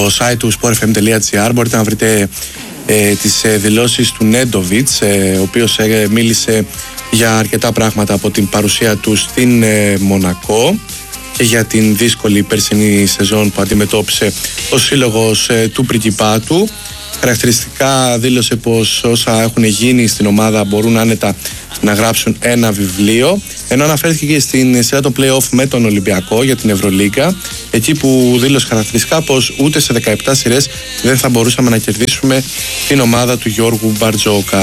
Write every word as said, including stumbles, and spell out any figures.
site του sport f m τελεία g r μπορείτε να βρείτε ε, τις ε, δηλώσεις του Νέντοβιτς, ε, ο οποίος ε, μίλησε για αρκετά πράγματα από την παρουσία του στην ε, Μονακό και για την δύσκολη περσινή σεζόν που αντιμετώπισε ο σύλλογος ε, του πριγκιπάτου. Χαρακτηριστικά δήλωσε πως όσα έχουν γίνει στην ομάδα μπορούν άνετα να γράψουν ένα βιβλίο, ενώ αναφέρθηκε και στην σειρά των play-off με τον Ολυμπιακό για την Ευρωλίγκα, εκεί που δήλωσε χαρακτηριστικά πως ούτε σε δεκαεπτά σειρές δεν θα μπορούσαμε να κερδίσουμε την ομάδα του Γιώργου Μπαρτζόκα.